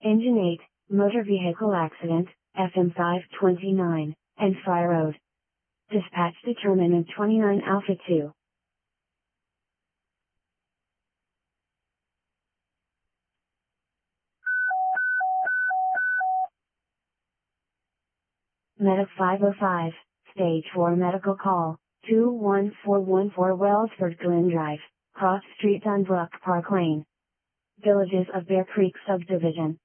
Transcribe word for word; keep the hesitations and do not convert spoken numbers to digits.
Engine eight, motor vehicle accident, F M five twenty-nine, and Fire Road. Dispatch determinant twenty-nine Alpha two. Medic five oh five, Stage four medical call, two one four one four Wellsford Glen Drive, Cross Street Dunbrook Park Lane. Villages of Bear Creek Subdivision.